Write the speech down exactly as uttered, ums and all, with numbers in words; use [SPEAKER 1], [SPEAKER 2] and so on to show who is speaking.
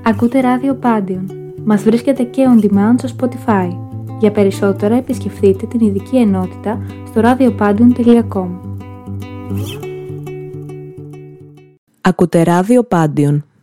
[SPEAKER 1] Ακούτε ράδιο Πάντιον. Μας βρίσκεται και on demand στο Spotify. Για περισσότερα επισκεφτείτε την ειδική ενότητα στο ραδιοπάντιον τελεία κομ.
[SPEAKER 2] Ακούτε ράδιο Πάντιον.